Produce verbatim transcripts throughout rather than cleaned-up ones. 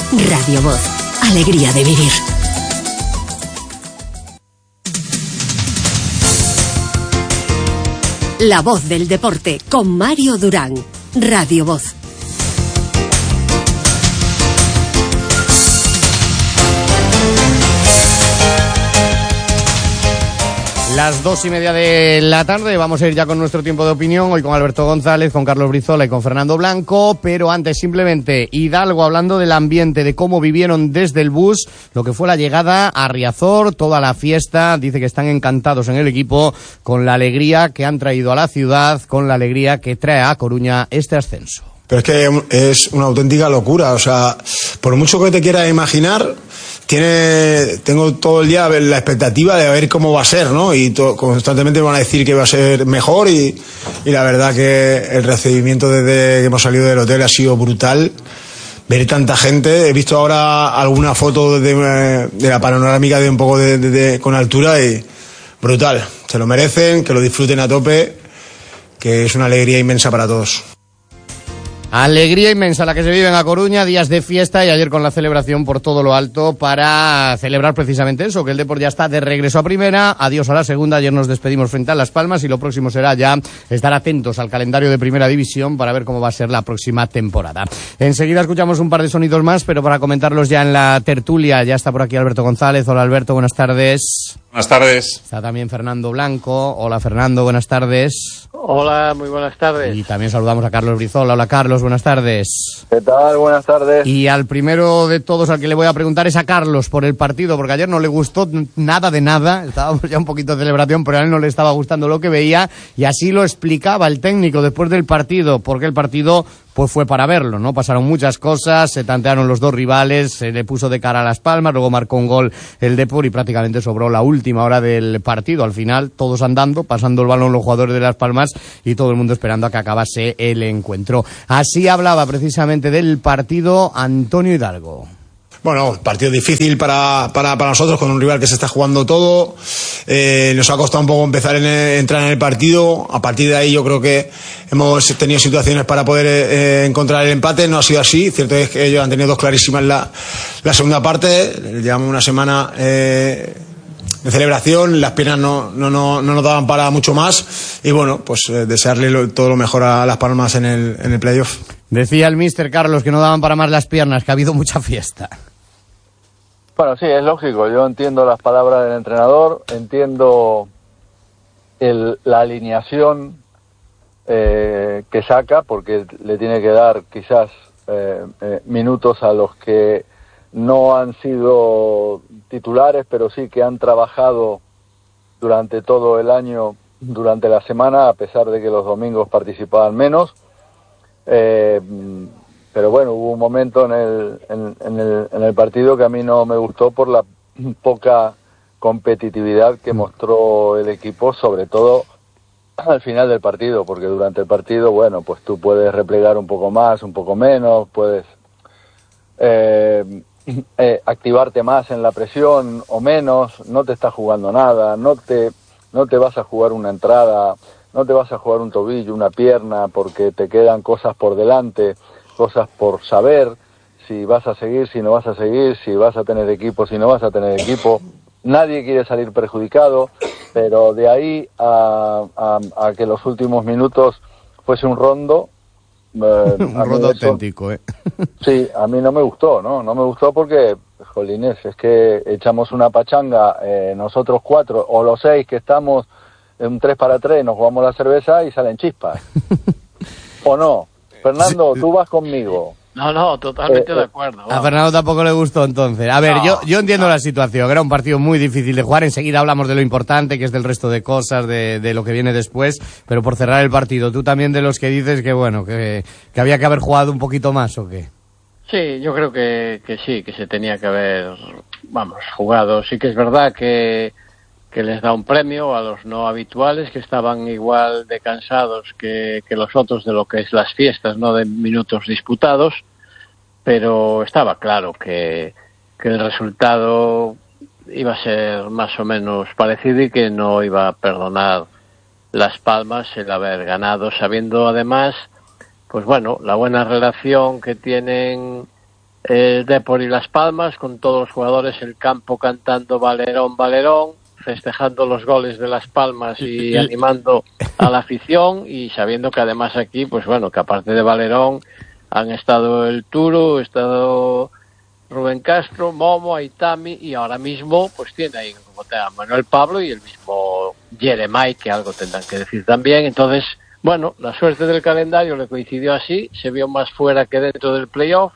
Radio Voz, alegría de vivir. La voz del deporte con Mario Durán. Radio Voz. Las dos y media de la tarde, vamos a ir ya con nuestro tiempo de opinión, hoy con Alberto González, con Carlos Brizola y con Fernando Blanco, pero antes simplemente Hidalgo hablando del ambiente, de cómo vivieron desde el bus lo que fue la llegada a Riazor, toda la fiesta, dice que están encantados en el equipo con la alegría que han traído a la ciudad, con la alegría que trae a Coruña este ascenso. Pero es que es una auténtica locura, o sea, por mucho que te quieras imaginar, tiene, tengo todo el día la expectativa de ver cómo va a ser, ¿no? Y to, constantemente me van a decir que va a ser mejor y, y la verdad que el recibimiento desde que hemos salido del hotel ha sido brutal. Ver tanta gente, he visto ahora alguna foto de, de la panorámica de un poco de, de, de, con altura y brutal. Se lo merecen, que lo disfruten a tope, que es una alegría inmensa para todos. Alegría inmensa la que se vive en A Coruña, días de fiesta y ayer con la celebración por todo lo alto para celebrar precisamente eso, que el Depor ya está de regreso a primera, adiós a la segunda, ayer nos despedimos frente a Las Palmas y lo próximo será ya estar atentos al calendario de primera división para ver cómo va a ser la próxima temporada. Enseguida escuchamos un par de sonidos más, pero para comentarlos ya en la tertulia, ya está por aquí Alberto González. Hola Alberto, buenas tardes. Buenas tardes. Está también Fernando Blanco. Hola Fernando, buenas tardes. Hola, muy buenas tardes. Y también saludamos a Carlos Brizola. Hola Carlos, buenas tardes. ¿Qué tal? Buenas tardes. Y al primero de todos al que le voy a preguntar es a Carlos por el partido, porque ayer no le gustó nada de nada, estábamos ya un poquito de celebración, pero a él no le estaba gustando lo que veía y así lo explicaba el técnico después del partido, porque el partido pues fue para verlo, ¿no? Pasaron muchas cosas, se tantearon los dos rivales, se le puso de cara a Las Palmas, luego marcó un gol el Depor y prácticamente sobró la última hora del partido. Al final, todos andando, pasando el balón los jugadores de Las Palmas y todo el mundo esperando a que acabase el encuentro. Así hablaba precisamente del partido Antonio Hidalgo. Bueno, partido difícil para, para, para nosotros, con un rival que se está jugando todo. Eh, nos ha costado un poco empezar a entrar en el partido. A partir de ahí yo creo que hemos tenido situaciones para poder eh, encontrar el empate. No ha sido así. Cierto es que ellos han tenido dos clarísimas la, la segunda parte. Llevamos una semana eh, de celebración. Las piernas no, no, no, no nos daban para mucho más. Y bueno, pues eh, desearle lo, todo lo mejor a Las Palmas en el, en el playoff. Decía el míster Carlos que no daban para más las piernas, que ha habido mucha fiesta. Bueno, sí, es lógico. Yo entiendo las palabras del entrenador, entiendo el, la alineación eh, que saca, porque le tiene que dar quizás eh, eh, minutos a los que no han sido titulares, pero sí que han trabajado durante todo el año, durante la semana, a pesar de que los domingos participaban menos. Eh, pero bueno, hubo un momento en el, en, en, el, en el partido que a mí no me gustó por la poca competitividad que mostró el equipo, sobre todo al final del partido, porque durante el partido, bueno, pues tú puedes replegar un poco más, un poco menos, puedes eh, eh, activarte más en la presión o menos, no te estás jugando nada, no te, no te vas a jugar una entrada, no te vas a jugar un tobillo, una pierna, porque te quedan cosas por delante, cosas por saber, si vas a seguir, si no vas a seguir, si vas a tener equipo, si no vas a tener equipo. Nadie quiere salir perjudicado, pero de ahí a, a, a que los últimos minutos fuese un rondo... Eh, un rondo eso, auténtico, ¿eh? Sí, a mí no me gustó, ¿no? No me gustó porque, jolines, es que echamos una pachanga, eh, nosotros cuatro, o los seis que estamos en un tres para tres, nos jugamos la cerveza y salen chispas. ¿O no? Fernando, tú vas conmigo. No, no, totalmente eh, de acuerdo. A Fernando tampoco le gustó entonces. A ver, no, yo, yo entiendo no. la situación. Era un partido muy difícil de jugar. Enseguida hablamos de lo importante, que es del resto de cosas, de, de lo que viene después. Pero por cerrar el partido, tú también de los que dices que, bueno, que, que había que haber jugado un poquito más, ¿o qué? Sí, yo creo que, que sí, que se tenía que haber, vamos, jugado. Sí que es verdad que... que les da un premio a los no habituales, que estaban igual de cansados que, que los otros de lo que es las fiestas, no de minutos disputados, pero estaba claro que, que el resultado iba a ser más o menos parecido y que no iba a perdonar Las Palmas el haber ganado, sabiendo además, pues bueno, la buena relación que tienen el Depor y Las Palmas, con todos los jugadores en el campo cantando Valerón, Valerón, festejando los goles de Las Palmas y animando a la afición, y sabiendo que además aquí, pues bueno, que aparte de Valerón han estado el Turo, ha estado Rubén Castro, Momo, Aitami, y ahora mismo pues tiene ahí como te a Manuel Pablo y el mismo Jeremai, que algo tendrán que decir también. Entonces, bueno, la suerte del calendario le coincidió así, se vio más fuera que dentro del playoff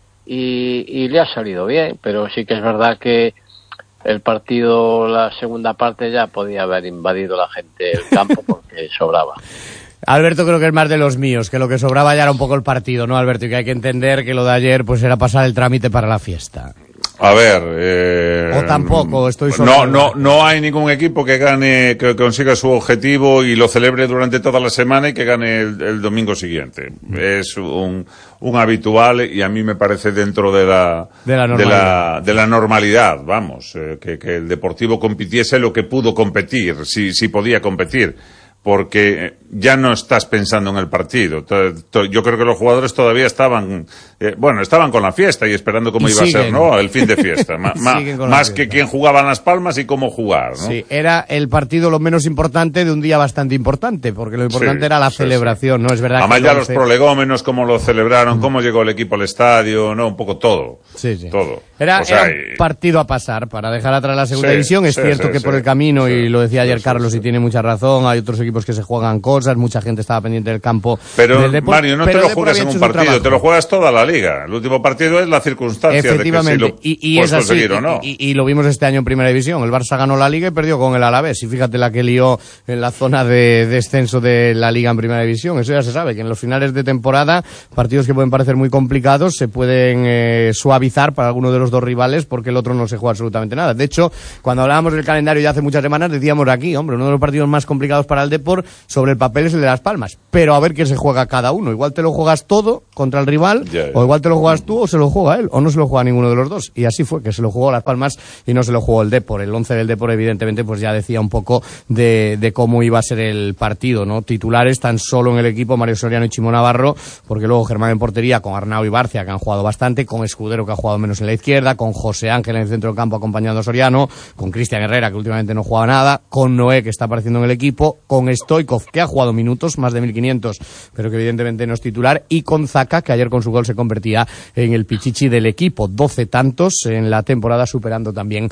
y, y le ha salido bien, pero sí que es verdad que el partido, la segunda parte, ya podía haber invadido la gente el campo porque sobraba. Alberto creo que es más de los míos, que lo que sobraba ya era un poco el partido, ¿no, Alberto? Y que hay que entender que lo de ayer pues era pasar el trámite para la fiesta. A ver, eh, o tampoco, estoy solo. No, no, no hay ningún equipo que gane, que consiga su objetivo y lo celebre durante toda la semana y que gane el, el domingo siguiente. Es un, un habitual y a mí me parece dentro de la, de la normalidad, de la, de la normalidad vamos, eh, que, que el Deportivo compitiese lo que pudo competir, si, si podía competir. Porque ya no estás pensando en el partido. Yo creo que los jugadores todavía estaban, eh, bueno, estaban con la fiesta y esperando cómo y iba siguen. a ser, ¿no? El fin de fiesta. Ma, ma, más que quién jugaba en Las Palmas y cómo jugar, ¿no? Sí, era el partido lo menos importante de un día bastante importante, porque lo importante sí, era la sí, celebración, sí. ¿no? Es verdad. Además que ya once... los prolegómenos, cómo lo celebraron, mm. cómo llegó el equipo al estadio, ¿no? Un poco todo. Sí, sí. Todo. Era, o sea, era un partido a pasar para dejar atrás la segunda sí, división. Es sí, cierto sí, que sí, por el camino, sí, y lo decía ayer sí, Carlos sí. y tiene mucha razón, hay otros equipos que se juegan cosas, mucha gente estaba pendiente del campo. Pero, del Depor, Mario, no pero te lo juegas en un partido, te lo juegas toda la liga. El último partido es la circunstancia efectivamente, de que si lo y, y puedes es así, conseguir o no. Y, y, y lo vimos este año en Primera División. El Barça ganó la Liga y perdió con el Alavés. Y fíjate la que lió en la zona de descenso de la Liga en Primera División. Eso ya se sabe, que en los finales de temporada, partidos que pueden parecer muy complicados se pueden eh, suavizar para alguno de los dos rivales porque el otro no se juega absolutamente nada. De hecho, cuando hablábamos del calendario ya hace muchas semanas, decíamos aquí, hombre, uno de los partidos más complicados para el Depor sobre el papel es el de Las Palmas. Pero a ver qué se juega cada uno. Igual te lo juegas todo contra el rival, yeah, yeah. o igual te lo juegas tú o se lo juega él, o no se lo juega ninguno de los dos. Y así fue, que se lo jugó Las Palmas y no se lo jugó el Depor. El once del Depor, evidentemente, pues ya decía un poco de, de cómo iba a ser el partido, ¿no? Titulares tan solo en el equipo Mario Soriano y Chimo Navarro, porque luego Germán en portería, con Arnau y Barcia, que han jugado bastante, con Escudero, que ha jugado menos en la izquierda, con José Ángel en el centro del campo acompañando a Soriano, con Cristian Herrera, que últimamente no juega nada, con Noé, que está apareciendo en el equipo, con Stoikov, que ha jugado minutos, más de mil quinientos, pero que evidentemente no es titular, y con Zaka, que ayer con su gol se convertía en el pichichi del equipo, doce tantos en la temporada, superando también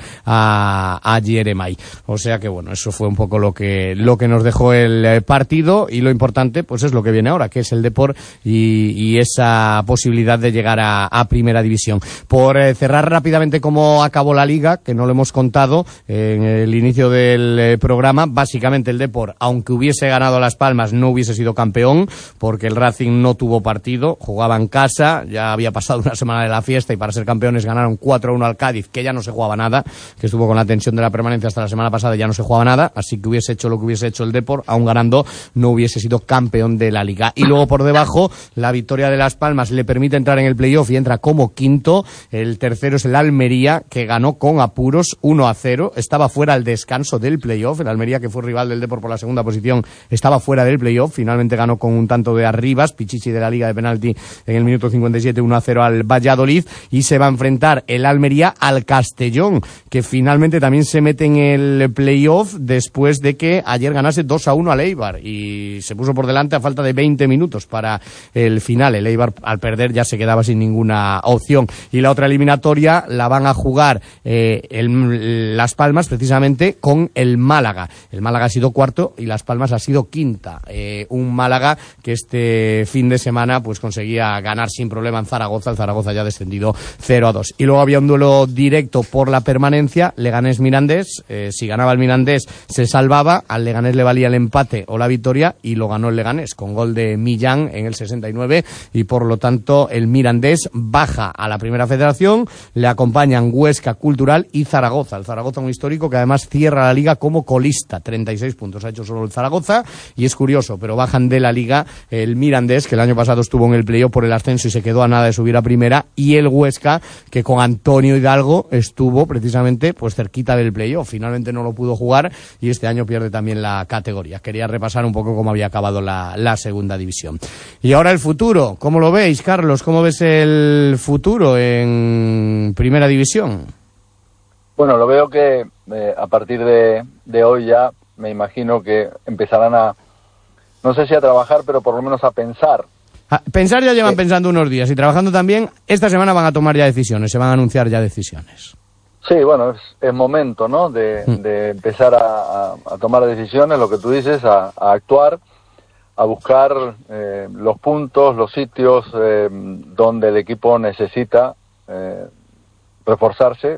a, a Jeremai. O sea que bueno, eso fue un poco lo que lo que nos dejó el partido, y lo importante pues es lo que viene ahora, que es el Depor y, y esa posibilidad de llegar a, a Primera División. Por eh, cerrar rápidamente cómo acabó la Liga, que no lo hemos contado eh, en el inicio del eh, programa, básicamente el Depor, aunque hubiese ganado Las Palmas, no hubiese sido campeón, porque el Racing no tuvo partido, jugaba en casa, ya había pasado una semana de la fiesta y para ser campeones ganaron cuatro a uno al Cádiz, que ya no se jugaba nada, que estuvo con la tensión de la permanencia hasta la semana pasada, ya no se jugaba nada, así que hubiese hecho lo que hubiese hecho el Depor, aún ganando, no hubiese sido campeón de la Liga. Y luego por debajo, la victoria de Las Palmas le permite entrar en el playoff y entra como quinto. El tercero es el Almería, que ganó con apuros uno a cero, estaba fuera al descanso del playoff. El Almería, que fue rival del Depor por la segunda posición, estaba fuera del playoff, finalmente ganó con un tanto de Arribas, pichichi de la Liga de penalti en el minuto cincuenta y siete, uno a cero al Valladolid, y se va a enfrentar el Almería al Castellón, que finalmente también se mete en el playoff después de que ayer ganase dos a uno al Eibar y se puso por delante a falta de veinte minutos para el final. El Eibar, al perder, ya se quedaba sin ninguna opción. Y la otra eliminatoria la van a jugar eh, el, Las Palmas, precisamente con el Málaga. El Málaga ha sido cuarto y Las Palmas ha sido quinta. Eh, un Málaga que este fin de semana pues conseguía ganar sin problema en Zaragoza. El Zaragoza ya ha descendido cero a dos. Y luego había un duelo directo por la permanencia, Leganés-Mirandés. Eh, si ganaba el Mirandés se salvaba, al Leganés le valía el empate o la victoria, y lo ganó el Leganés con gol de Millán en el sesenta y nueve, y por lo tanto el Mirandés baja a la Primera Federación. Le acompañan Huesca, Cultural y Zaragoza. El Zaragoza, un histórico que además cierra la Liga como colista, treinta y seis puntos ha hecho solo el Zaragoza, y es curioso, pero bajan de la Liga el Mirandés, que el año pasado estuvo en el playoff por el ascenso y se quedó quedó a nada de subir a primera, y el Huesca, que con Antonio Hidalgo estuvo precisamente pues cerquita del playoff. Finalmente no lo pudo jugar y este año pierde también la categoría. Quería repasar un poco cómo había acabado la, la segunda división. Y ahora el futuro, ¿cómo lo veis, Carlos? ¿Cómo ves el futuro en primera división? Bueno, lo veo que eh, a partir de, de hoy ya me imagino que empezarán a, no sé si a trabajar, pero por lo menos a pensar. A pensar ya llevan sí. pensando unos días, y trabajando también. Esta semana van a tomar ya decisiones, se van a anunciar ya decisiones. Sí, bueno, es, es momento, ¿no?, de, mm. de empezar a, a, a tomar decisiones, lo que tú dices, a, a actuar, a buscar eh, los puntos, los sitios eh, donde el equipo necesita eh, reforzarse.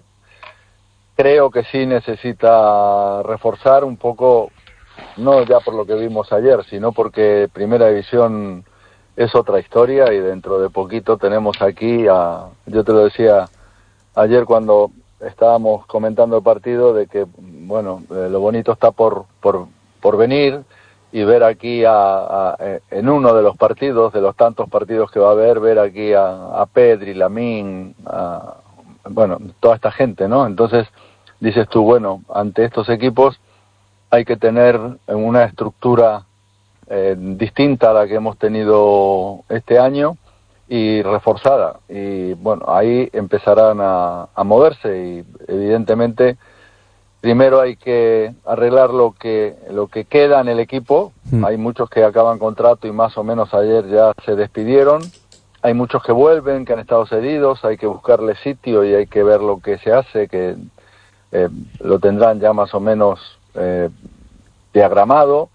Creo que sí necesita reforzar un poco, no ya por lo que vimos ayer, sino porque Primera División es otra historia, y dentro de poquito tenemos aquí a, yo te lo decía ayer cuando estábamos comentando el partido, de que, bueno, eh, lo bonito está por, por, por venir, y ver aquí a, a, en uno de los partidos, de los tantos partidos que va a haber, ver aquí a, a Pedri, Lamín, a, bueno, toda esta gente, ¿no? Entonces, dices tú, bueno, ante estos equipos hay que tener una estructura eh, distinta a la que hemos tenido este año y reforzada. Y bueno, ahí empezarán a, a moverse, y evidentemente primero hay que arreglar lo que lo que queda en el equipo. Mm. Hay muchos que acaban contrato y más o menos ayer ya se despidieron. Hay muchos que vuelven, que han estado cedidos, hay que buscarle sitio y hay que ver lo que se hace, que eh, lo tendrán ya más o menos eh, diagramado,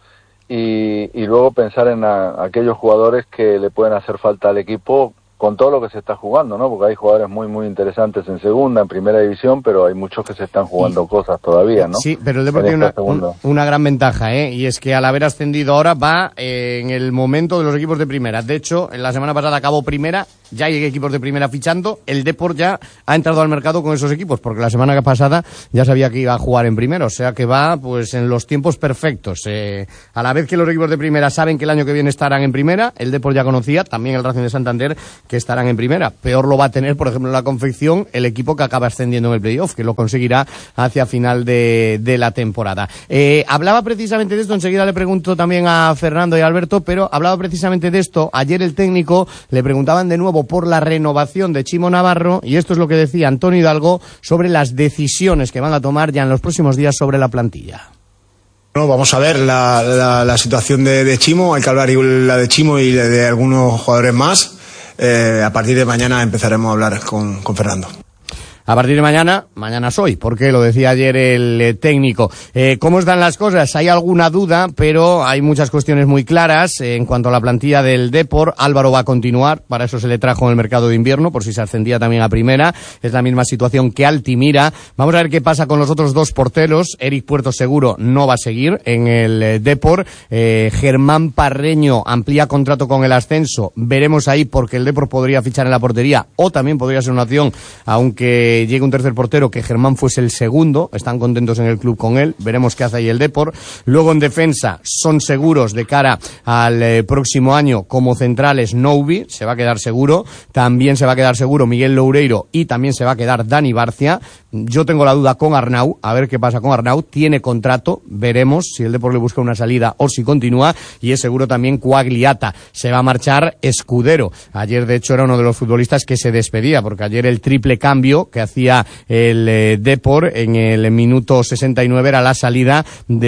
y, y luego pensar en a, aquellos jugadores que le pueden hacer falta al equipo con todo lo que se está jugando, ¿no? Porque hay jugadores muy, muy interesantes en segunda, en primera división, pero hay muchos que se están jugando sí. cosas todavía, ¿no? Sí, pero el Deportivo tiene una, un, una gran ventaja, ¿eh? Y es que al haber ascendido ahora va eh, en el momento de los equipos de primera. De hecho, en la semana pasada acabó primera, ya hay equipos de primera fichando, el Depor ya ha entrado al mercado con esos equipos, porque la semana pasada ya sabía que iba a jugar en primera, o sea que va pues en los tiempos perfectos. Eh, a la vez que los equipos de primera saben que el año que viene estarán en primera, el Depor ya conocía, también el Racing de Santander, que estarán en primera. Peor lo va a tener, por ejemplo, en la confección, el equipo que acaba ascendiendo en el playoff, que lo conseguirá hacia final de, de la temporada. Eh, hablaba precisamente de esto, enseguida le pregunto también a Fernando y a Alberto, pero hablaba precisamente de esto. Ayer el técnico le preguntaban de nuevo por la renovación de Chimo Navarro, y esto es lo que decía Antonio Hidalgo sobre las decisiones que van a tomar ya en los próximos días sobre la plantilla. No, vamos a ver la, la, la situación de, de Chimo, hay que hablar la de Chimo y de, de algunos jugadores más. Eh, a partir de mañana empezaremos a hablar con, con Fernando. A partir de mañana, mañana soy, porque lo decía ayer el eh, técnico. Eh, ¿Cómo están las cosas? Hay alguna duda, pero hay muchas cuestiones muy claras. Eh, en cuanto a la plantilla del Depor, Álvaro va a continuar, para eso se le trajo en el mercado de invierno, por si se ascendía también a primera. Es la misma situación que Altimira. Vamos a ver qué pasa con los otros dos porteros. Eric Puerto seguro no va a seguir en el eh, Depor. Eh, Germán Parreño amplía contrato con el ascenso. Veremos ahí, porque el Depor podría fichar en la portería, o también podría ser una opción, aunque llegue un tercer portero, que Germán fuese el segundo. Están contentos en el club con él, veremos qué hace ahí el Depor. Luego en defensa son seguros de cara al eh, próximo año como centrales. Noubi se va a quedar seguro, también se va a quedar seguro Miguel Loureiro, y también se va a quedar Dani Barcia. Yo tengo la duda con Arnau, a ver qué pasa con Arnau. Tiene contrato, veremos si el Depor le busca una salida o si continúa, y es seguro también Quagliata. Se va a marchar Escudero. Ayer de hecho era uno de los futbolistas que se despedía, porque ayer el triple cambio que hacía el eh, Depor en el minuto sesenta y nueve era la salida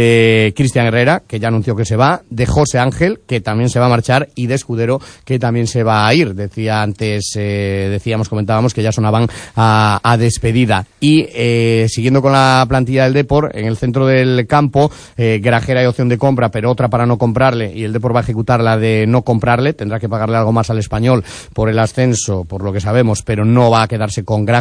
de Cristian Herrera, que ya anunció que se va, de José Ángel, que también se va a marchar, y de Escudero, que también se va a ir. Decía antes, eh, decíamos, comentábamos que ya sonaban a, a despedida. Y eh, siguiendo con la plantilla del Depor, en el centro del campo, eh, Grajera hay opción de compra, pero otra para no comprarle, y el Depor va a ejecutar la de no comprarle. Tendrá que pagarle algo más al Español por el ascenso, por lo que sabemos, pero no va a quedarse con Grajera.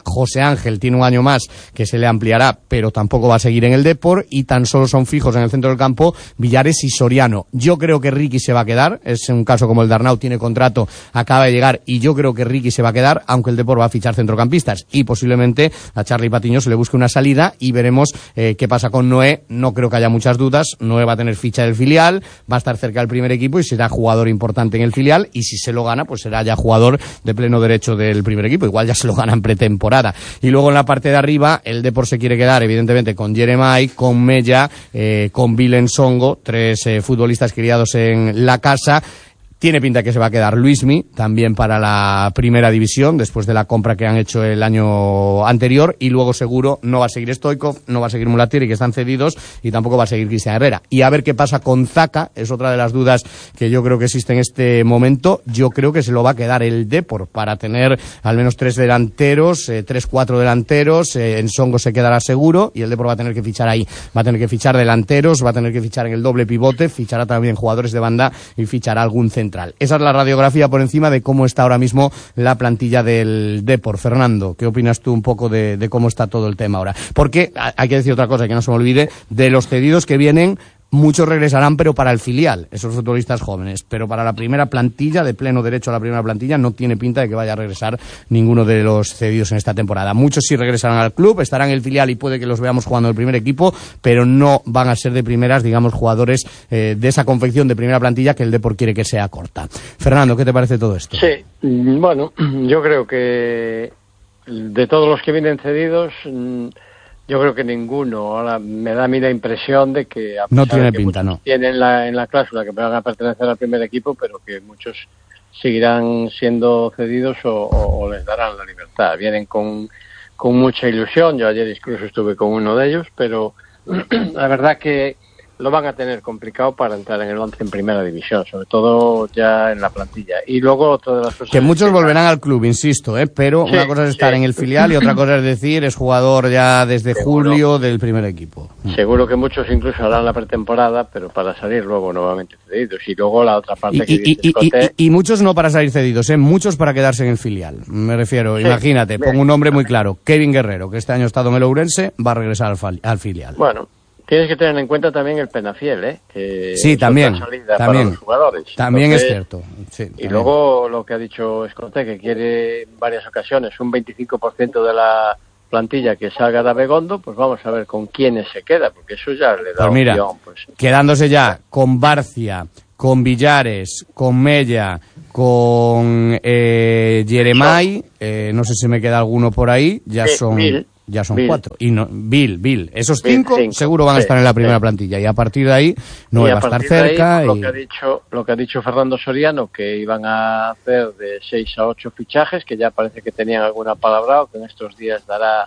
José Ángel tiene un año más que se le ampliará, pero tampoco va a seguir en el Depor, y tan solo son fijos en el centro del campo Villares y Soriano. Yo creo que Ricky se va a quedar, es un caso como el de Arnau, tiene contrato, acaba de llegar, y yo creo que Ricky se va a quedar, aunque el Depor va a fichar centrocampistas, y posiblemente a Charly Patiño se le busque una salida, y veremos eh, qué pasa con Noé. No creo que haya muchas dudas, Noé va a tener ficha del filial, va a estar cerca del primer equipo y será jugador importante en el filial, y si se lo gana, pues será ya jugador de pleno derecho del primer equipo, igual ya se lo gana en pretemporada. Y luego en la parte de arriba, el Depor se quiere quedar evidentemente con Jeremai, con Mella, eh, con Vilen Songo, tres eh, futbolistas criados en la casa. Tiene pinta que se va a quedar Luismi, también para la primera división, después de la compra que han hecho el año anterior, y luego seguro no va a seguir Stoikov, no va a seguir Mulatieri, que están cedidos, y tampoco va a seguir Cristian Herrera. Y a ver qué pasa con Zaka, es otra de las dudas que yo creo que existe en este momento. Yo creo que se lo va a quedar el Depor para tener al menos tres delanteros, eh, tres, cuatro delanteros, eh, en Songo se quedará seguro, y el Depor va a tener que fichar ahí, va a tener que fichar delanteros, va a tener que fichar en el doble pivote, fichará también jugadores de banda y fichará algún centro. Esa es la radiografía por encima de cómo está ahora mismo la plantilla del Depor. Fernando, ¿qué opinas tú un poco de, de cómo está todo el tema ahora? Porque hay que decir otra cosa, que no se me olvide, de los cedidos que vienen, muchos regresarán, pero para el filial, esos futbolistas jóvenes. Pero para la primera plantilla, de pleno derecho a la primera plantilla, no tiene pinta de que vaya a regresar ninguno de los cedidos en esta temporada. Muchos sí regresarán al club, estarán en el filial y puede que los veamos jugando en el primer equipo, pero no van a ser de primeras, digamos, jugadores eh, de esa confección de primera plantilla que el Depor quiere que sea corta. Fernando, ¿qué te parece todo esto? Sí, bueno, yo creo que de todos los que vienen cedidos, yo creo que ninguno. Ahora me da a mí la impresión de que a no tiene que pinta, no. Tienen la, en la cláusula que van a pertenecer al primer equipo, pero que muchos seguirán siendo cedidos o, o, o les darán la libertad. Vienen con, con mucha ilusión. Yo ayer incluso estuve con uno de ellos, pero la verdad que lo van a tener complicado para entrar en el once en primera división, sobre todo ya en la plantilla. Y luego otra de las cosas... Que muchos que volverán al club, insisto, ¿eh? Pero sí, una cosa es estar sí. en el filial y otra cosa es decir, es jugador ya desde seguro, julio del primer equipo. Seguro que muchos incluso harán la pretemporada, pero para salir luego nuevamente cedidos. Y luego la otra parte y, que y, dices, y, Cote... y, y, y muchos no para salir cedidos, ¿eh? Muchos para quedarse en el filial. Me refiero, sí, imagínate, bien. Pongo un nombre muy claro. Kevin Guerrero, que este año ha estado en el Ourense, va a regresar al, fal, al filial. Bueno, tienes que tener en cuenta también el Penafiel, ¿eh? Que sí, también, también, para los jugadores. También Entonces, es cierto. Sí, y también. Luego lo que ha dicho Escote, que quiere en varias ocasiones un veinticinco por ciento de la plantilla que salga de Abegondo, pues vamos a ver con quiénes se queda, porque eso ya le da pues mira, opción. Pues. Quedándose ya con Barcia, con Villares, con Mella, con eh, Jeremai, eh, no sé si me queda alguno por ahí, ya sí, son... Bill. Ya son Bill. cuatro. Y no, Bill, Bill. Esos Bill, cinco, cinco seguro van sí, a estar en la primera sí. plantilla. Y a partir de ahí no va a estar cerca. Ahí, y... lo, que ha dicho, lo que ha dicho Fernando Soriano, que iban a hacer de seis a ocho fichajes, que ya parece que tenían alguna palabra, o que en estos días dará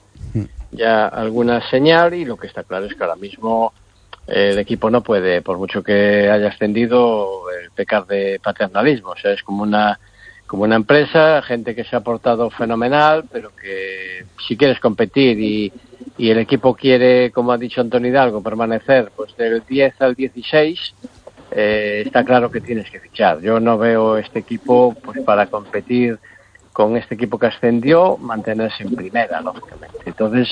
ya alguna señal. Y lo que está claro es que ahora mismo eh, el equipo no puede, por mucho que haya extendido, eh, pecar de paternalismo. O sea, es como una... como una empresa, gente que se ha portado fenomenal, pero que si quieres competir y, y el equipo quiere, como ha dicho Antonio Hidalgo, permanecer pues del diez al dieciséis, eh, está claro que tienes que fichar. Yo no veo este equipo pues para competir con este equipo que ascendió, mantenerse en primera, lógicamente. Entonces,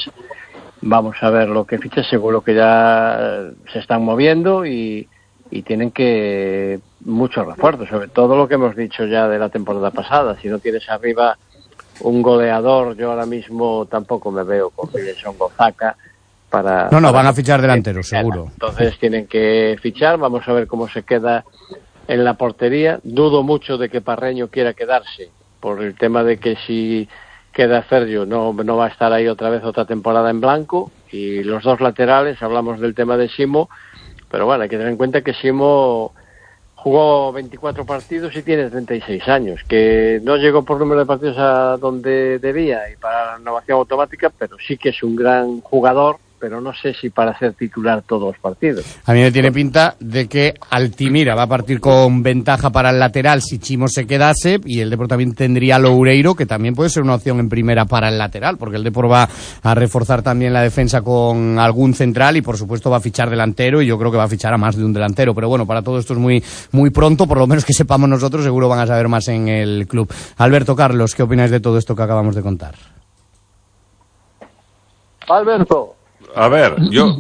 vamos a ver lo que ficha, seguro que ya se están moviendo y y tienen que muchos refuerzos, sobre todo lo que hemos dicho ya de la temporada pasada. Si no tienes arriba un goleador, yo ahora mismo tampoco me veo con Wilson Gozaca para... No, no, para van a fichar delanteros, seguro. Entonces tienen que fichar, vamos a ver cómo se queda en la portería. Dudo mucho de que Parreño quiera quedarse, por el tema de que si queda Sergio no, no va a estar ahí otra vez otra temporada en blanco. Y los dos laterales, hablamos del tema de Simo, pero bueno, hay que tener en cuenta que Simo jugó veinticuatro partidos y tiene treinta y seis años, que no llegó por número de partidos a donde debía y para la renovación automática, pero sí que es un gran jugador, pero no sé si para ser titular todos los partidos. A mí me tiene pinta de que Altimira va a partir con ventaja para el lateral si Chimo se quedase, y el Depor también tendría a Loureiro, que también puede ser una opción en primera para el lateral, porque el Depor va a reforzar también la defensa con algún central y por supuesto va a fichar delantero, y yo creo que va a fichar a más de un delantero, pero bueno, para todo esto es muy, muy pronto, por lo menos que sepamos nosotros, seguro van a saber más en el club. Alberto, Carlos, ¿qué opináis de todo esto que acabamos de contar? Alberto. A ver, yo...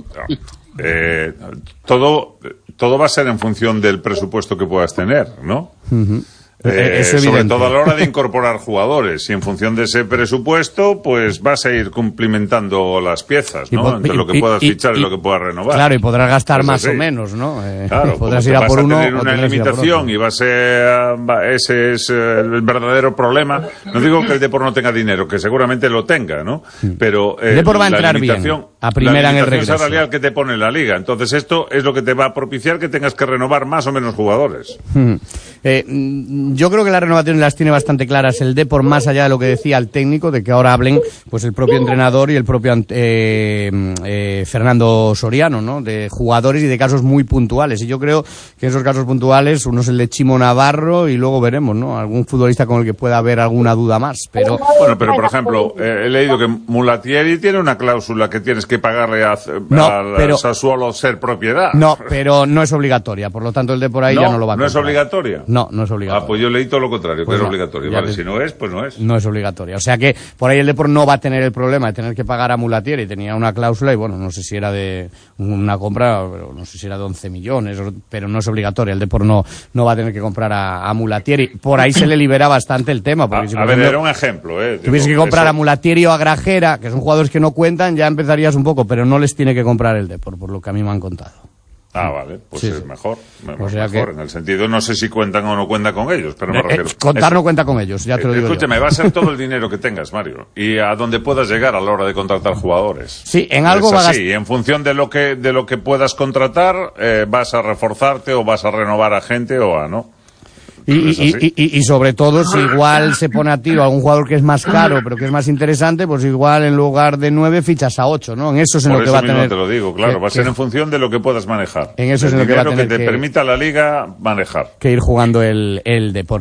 Eh, todo, todo va a ser en función del presupuesto que puedas tener, ¿no? Uh-huh. Eh, sobre todo a la hora de incorporar jugadores, y en función de ese presupuesto pues vas a ir cumplimentando las piezas, ¿no? Po- entre y, lo que puedas y, fichar y, y lo que puedas renovar. Claro, y podrás gastar pues más así. o menos, ¿no? Eh, Claro, podrás ir ir a por vas uno a tener o una tendrás que ir a por limitación otro. y va a ser, va- ese es eh, el verdadero problema. No digo que el Depor no tenga dinero, que seguramente lo tenga, ¿no? Pero eh, El Depor va a la entrar bien, limitación, a primera la en el limitación regreso. salarial que te pone la Liga. Entonces esto es lo que te va a propiciar que tengas que renovar más o menos jugadores. Hmm. Eh, mm, yo creo que las renovaciones las tiene bastante claras el Depor, más allá de lo que decía el técnico, de que ahora hablen pues el propio entrenador y el propio eh, eh, Fernando Soriano, ¿no? De jugadores y de casos muy puntuales. Y yo creo que esos casos puntuales, uno es el de Chimo Navarro y luego veremos, ¿no? Algún futbolista con el que pueda haber alguna duda más. Pero Bueno, pero por ejemplo, eh, he leído que Mulatieri tiene una cláusula que tienes que pagarle a, No, al pero- Sassuolo ser propiedad. no, pero no es obligatoria. Por lo tanto, el Depor ahí No, ya no lo va a ¿no es comprar. obligatoria? No, no es obligatoria. Ah, pues yo leí todo lo contrario, Pues que ya, era obligatorio. ya Vale, te- si no es, pues no es. No es obligatoria. O sea que por ahí el Depor no va a tener el problema de tener que pagar a Mulatieri. Tenía una cláusula y bueno, no sé si era de una compra, pero no sé si era de once millones, o- pero no es obligatoria. El Depor no, no va a tener que comprar a, a Mulatieri. Por ahí se le libera bastante el tema. Porque A, si, a por ver, ejemplo, era un ejemplo, ¿eh? Digo, tuviese que comprar eso- a Mulatieri o a Grajera, que son jugadores que no cuentan, ya empezarías un poco, pero no les tiene que comprar el Depor, por lo que a mí me han contado. Ah, vale, pues Sí, es sí. mejor. O sea mejor, que- en el sentido, no sé si cuentan o no cuentan con ellos, pero me Eh, refiero. contar Es- no cuenta con ellos, ya te lo eh, digo yo. Escúchame, va a ser todo el dinero que tengas, Mario, y a donde puedas llegar a la hora de contratar jugadores. Sí, en algo Es va a así, gast- y en función de lo que de lo que puedas contratar, eh, vas a reforzarte o vas a renovar a gente o a no. Y, Es y, así. y, y- y sobre todo, si igual se pone a tiro a algún jugador que es más caro, pero que es más interesante, pues igual en lugar de nueve fichas a ocho, ¿no? En eso es en Por lo que eso va a mismo tener. te lo digo, claro, que- va a ser que- en función de lo que puedas manejar. En eso es El en lo que va a dinero tener que te que- permita la Liga manejar. que ir jugando el, el Depor.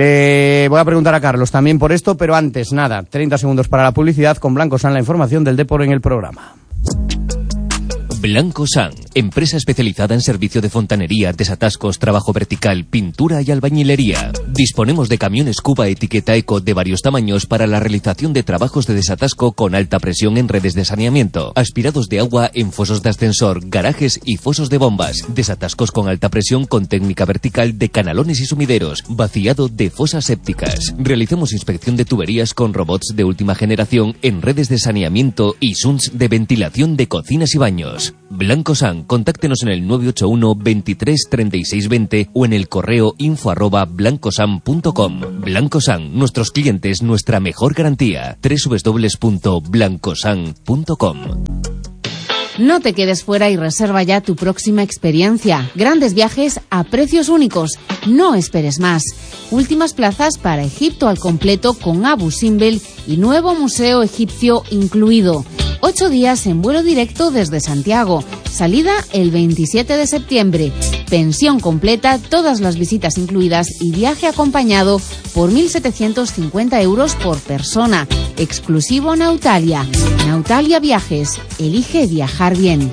Le voy a preguntar a Carlos también por esto, pero antes, nada, treinta segundos para la publicidad. Con Blanco San, la información del Depor en el programa. Blanco San, empresa especializada en servicio de fontanería, desatascos, trabajo vertical, pintura y albañilería. Disponemos de camiones Cuba etiqueta Eco de varios tamaños para la realización de trabajos de desatasco con alta presión en redes de saneamiento, aspirados de agua en fosos de ascensor, garajes y fosos de bombas, desatascos con alta presión con técnica vertical de canalones y sumideros, vaciado de fosas sépticas. Realizamos inspección de tuberías con robots de última generación en redes de saneamiento y sunts de ventilación de cocinas y baños. Blanco San, contáctenos en el nueve ocho uno veintitrés treinta y seis veinte o en el correo info arroba blancosan punto com. Blanco San, nuestros clientes, nuestra mejor garantía. doble u doble u doble u punto blancosan punto com. No te quedes fuera y reserva ya tu próxima experiencia. Grandes viajes a precios únicos. No esperes más. Últimas plazas para Egipto al completo con Abu Simbel y nuevo museo egipcio incluido. Ocho días en vuelo directo desde Santiago. Salida el veintisiete de septiembre. Pensión completa, todas las visitas incluidas y viaje acompañado por mil setecientos cincuenta euros por persona. Exclusivo Nautalia. Nautalia Viajes. Elige viajar bien.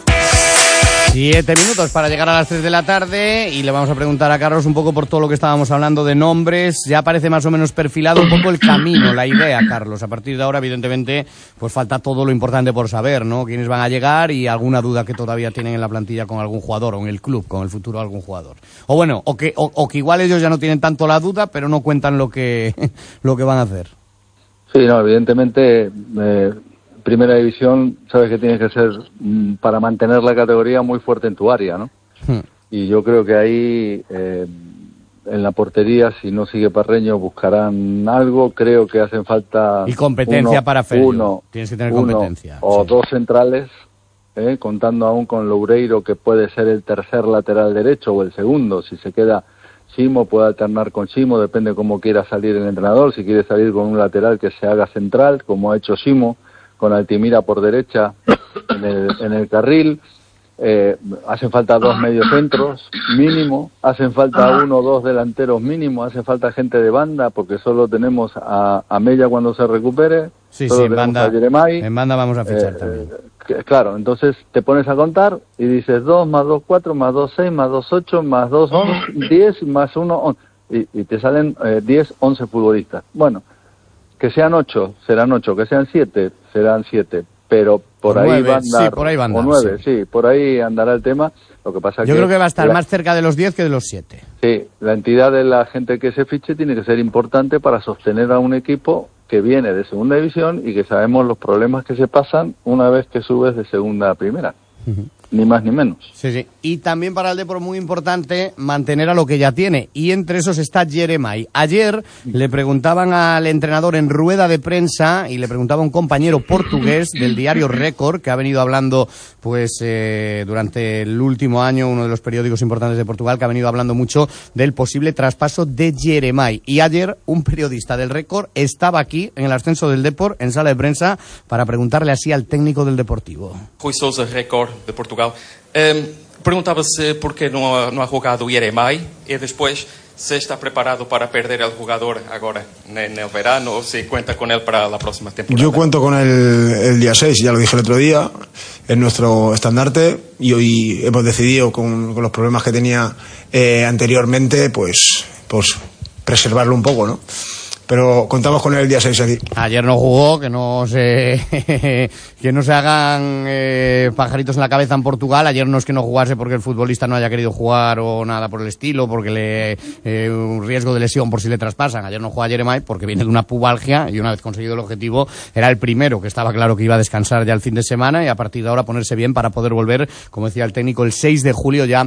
Siete minutos para llegar a las tres de la tarde y le vamos a preguntar a Carlos un poco por todo lo que estábamos hablando de nombres. Ya parece más o menos perfilado un poco el camino, la idea, Carlos. A partir de ahora, evidentemente, pues falta todo lo importante por saber, ¿no? Quiénes van a llegar y alguna duda que todavía tienen en la plantilla con algún jugador o en el club, con el futuro de algún jugador. O bueno, o que, o, o que igual ellos ya no tienen tanto la duda, pero no cuentan lo que, lo que van a hacer. Sí, no, evidentemente, eh, primera división, sabes que tienes que ser, mm, para mantener la categoría, muy fuerte en tu área, ¿no? Hmm. Y yo creo que ahí, eh, en la portería, si no sigue Parreño, buscarán algo. Creo que hacen falta... Y competencia uno, para Ferio. Uno, Tienes que tener uno competencia. o Sí. dos centrales, eh, contando aún con Loureiro, que puede ser el tercer lateral derecho o el segundo. Si se queda Chimo, puede alternar con Chimo, depende cómo quiera salir el entrenador. Si quiere salir con un lateral, que se haga central, como ha hecho Chimo, con Altimira por derecha en el, en el carril. Eh, hacen falta dos mediocentros mínimo, hacen falta uno o dos delanteros mínimo, hace falta gente de banda, porque solo tenemos a, a Mella cuando se recupere, Sí, solo sí, en tenemos banda, a Jeremai. en banda vamos a fichar Eh, también. que- claro, entonces te pones a contar y dices dos más dos, cuatro, más dos, seis, más dos, ocho, más dos, diez, más uno, once, y, y te salen eh, diez, once futbolistas. Bueno, que sean ocho, serán ocho, que sean siete, serán siete. pero por ahí nueve, va a andar, sí, por ahí va a andar, o nueve, sí. sí, por ahí andará el tema. Lo que pasa Yo que creo que va a estar la, más cerca de los diez que de los siete. Sí, la entidad de la gente que se fiche tiene que ser importante para sostener a un equipo que viene de segunda división y que sabemos los problemas que se pasan una vez que subes de segunda a primera. Uh-huh. Ni más ni menos. Sí, sí. Y también para el Depor muy importante mantener a lo que ya tiene. Y entre esos está Jeremai. Ayer le preguntaban al entrenador en rueda de prensa y le preguntaba a un compañero portugués del diario Récord, que ha venido hablando pues eh, durante el último año, uno de los periódicos importantes de Portugal, que ha venido hablando mucho del posible traspaso de Jeremai. Y ayer un periodista del Récord estaba aquí en el ascenso del Depor, en sala de prensa, para preguntarle así al técnico del Deportivo. Rui Sousa, Récord de Portugal. Um, Perguntava-se por que não ha, não ha jogado o Jeremai e depois se está preparado para perder el jugador ahora en el verano o si cuenta con él para la próxima temporada. Yo cuento con él el día seis, ya lo dije el otro día, es nuestro estandarte y hoy hemos decidido con, con los problemas que tenía eh, anteriormente, pues, pues preservarlo un poco, ¿no? Pero contamos con él el día seis aquí. Ayer no jugó, que no se que no se hagan eh, pajaritos en la cabeza en Portugal. Ayer no es que no jugase porque el futbolista no haya querido jugar o nada por el estilo, porque le eh, un riesgo de lesión por si le traspasan. Ayer no juega Jeremai porque viene de una pubalgia y una vez conseguido el objetivo era el primero, que estaba claro que iba a descansar ya el fin de semana y a partir de ahora ponerse bien para poder volver, como decía el técnico, el seis de julio ya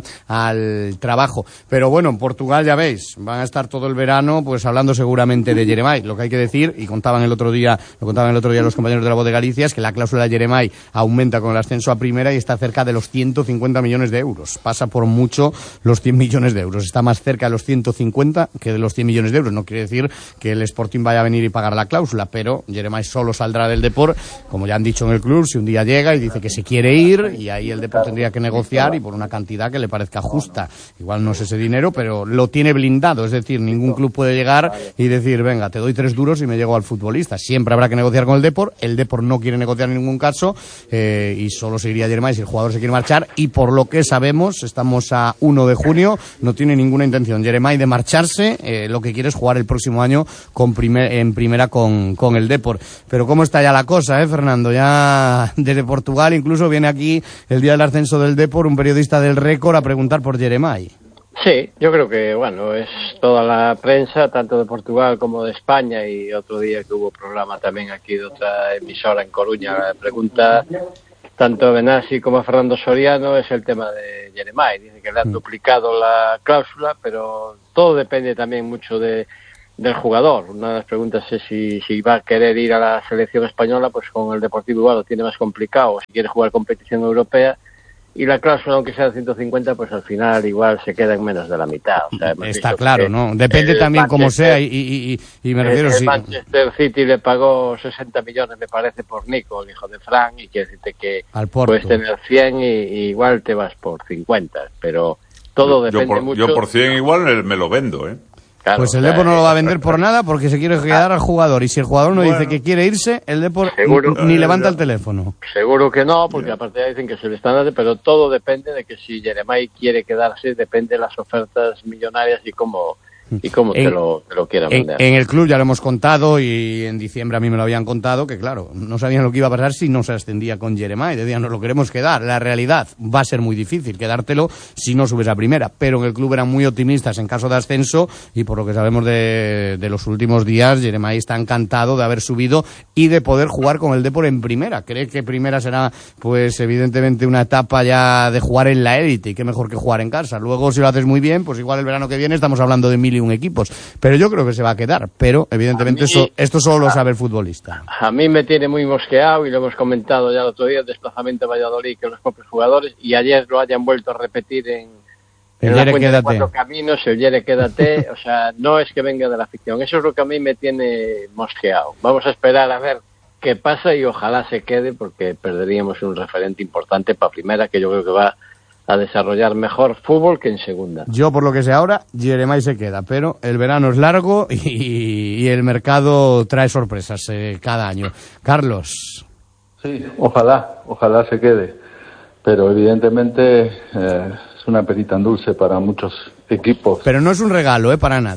al trabajo. Pero bueno, en Portugal ya veis, van a estar todo el verano pues hablando seguramente de Jeremai. Lo que hay que decir, y contaban el otro día, lo contaban el otro día los compañeros de La Voz de Galicia, es que la cláusula de Jeremai aumenta con el ascenso a primera y está cerca de los ciento cincuenta millones de euros. Pasa por mucho los cien millones de euros. Está más cerca de los ciento cincuenta que de los cien millones de euros. No quiere decir que el Sporting vaya a venir y pagar la cláusula, pero Jeremai solo saldrá del Depor, como ya han dicho en el club, si un día llega y dice que se quiere ir, y ahí el Depor tendría que negociar y por una cantidad que le parezca justa. Igual no es ese dinero, pero lo tiene blindado. Es decir, ningún club puede llegar y decir, venga, te doy tres duros y me llego al futbolista. Siempre habrá que negociar con el Depor. El Depor no quiere negociar en ningún caso eh, y solo seguiría Jeremai si el jugador se quiere marchar, y por lo que sabemos, estamos a uno de junio, no tiene ninguna intención Jeremai de marcharse. Eh, lo que quiere es jugar el próximo año con primer, en primera con, con el Depor. Pero cómo está ya la cosa, eh, Fernando, ya desde Portugal incluso viene aquí el día del ascenso del Depor un periodista del Récord a preguntar por Jeremai. Sí, yo creo que, bueno, es toda la prensa, tanto de Portugal como de España, y otro día que hubo programa también aquí de otra emisora en Coruña, la pregunta tanto a Benassi como a Fernando Soriano es el tema de Jeremai. Dice que le han duplicado la cláusula, pero todo depende también mucho de del jugador. Una de las preguntas es si, si va a querer ir a la selección española, pues con el Deportivo igual lo tiene más complicado, si quiere jugar competición europea. Y la cláusula, aunque sea de ciento cincuenta, pues al final igual se queda en menos de la mitad. O sea, está claro, ¿no? Depende también cómo sea y, y, y, y me refiero... El sí. Manchester City le pagó sesenta millones, me parece, por Nico, el hijo de Fran, y quiere decirte que puedes tener cien y, y igual te vas por cincuenta, pero todo yo, depende yo por, mucho... Yo por cien igual me lo vendo, ¿eh? Claro, pues el o sea, Depor no lo va a vender por nada porque se quiere quedar al jugador, y si el jugador no bueno, dice que quiere irse, el Depor seguro, ni levanta el teléfono. Seguro que no, porque aparte ya dicen que se le están dando, pero todo depende de que si Jeremai quiere quedarse, depende de las ofertas millonarias y cómo y cómo en, te, lo, te lo quieran vender. En, en el club ya lo hemos contado, y en diciembre a mí me lo habían contado, que claro, no sabían lo que iba a pasar si no se ascendía con Jeremai. Decían, nos lo queremos quedar. La realidad, va a ser muy difícil quedártelo si no subes a primera, pero en el club eran muy optimistas en caso de ascenso, y por lo que sabemos de, de los últimos días, Jeremai está encantado de haber subido y de poder jugar con el Depor en primera. Cree que primera será, pues evidentemente, una etapa ya de jugar en la élite, y qué mejor que jugar en casa. Luego, si lo haces muy bien, pues igual el verano que viene estamos hablando de mil y un equipos, pero yo creo que se va a quedar, pero evidentemente mí, eso, esto solo lo sabe el futbolista. A mí me tiene muy mosqueado, y lo hemos comentado ya el otro día, el desplazamiento a Valladolid, que los propios jugadores, y ayer lo hayan vuelto a repetir en, en el la Yere, cuenta quédate. de Cuatro Caminos, el Yere, quédate, o sea, no es que venga de la ficción, eso es lo que a mí me tiene mosqueado. Vamos a esperar a ver qué pasa y ojalá se quede, porque perderíamos un referente importante para primera, que yo creo que va a desarrollar mejor fútbol que en segunda. Yo, por lo que sé ahora, Jeremai se queda, pero el verano es largo y, y el mercado trae sorpresas eh, cada año. Carlos. Sí, ojalá, ojalá se quede, pero evidentemente eh, es una perita en dulce para muchos equipos. Pero no es un regalo, eh, para nadie.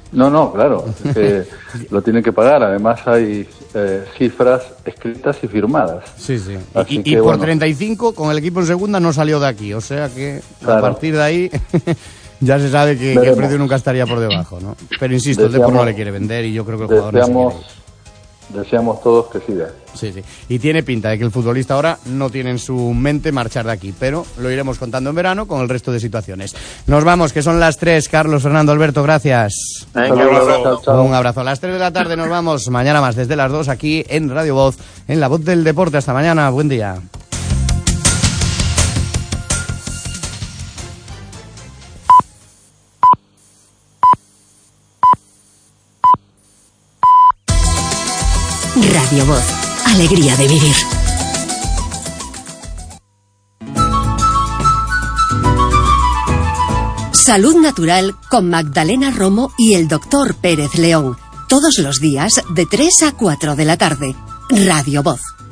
No, no, claro, es que lo tienen que pagar. Además hay eh, cifras escritas y firmadas. Sí, sí. Así Y, que, y por bueno, treinta y cinco con el equipo en segunda no salió de aquí. O sea que Claro. a partir de ahí ya se sabe que, que el Veremos. precio nunca estaría por debajo, ¿no? Pero insisto, el Deseamos- Depor no le quiere vender y yo creo que el jugador no se deseamos, quiere ir. deseamos todos que siga. Sí, sí. Y tiene pinta de que el futbolista ahora no tiene en su mente marchar de aquí, pero lo iremos contando en verano con el resto de situaciones. Nos vamos, que son las tres. Carlos, Fernando, Alberto, gracias. Un abrazo. Chao, chao. Un abrazo. A las tres de la tarde nos vamos. Mañana más desde las dos aquí en Radio Voz, en La Voz del Deporte. Hasta mañana. Buen día. Radio Voz. Alegría de vivir. Salud Natural con Magdalena Romo y el doctor Pérez León. Todos los días de tres a cuatro de la tarde. Radio Voz.